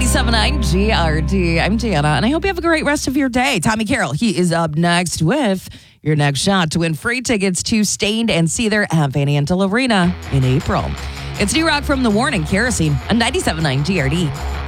97.9 GRD. I'm Jana, and I hope you have a great rest of your day. Tommy Carroll, he is up next with your next shot to win free tickets to Stained and Seether at Van Andel Arena in April. It's New Rock from The Warning Kerosene on 97.9 GRD.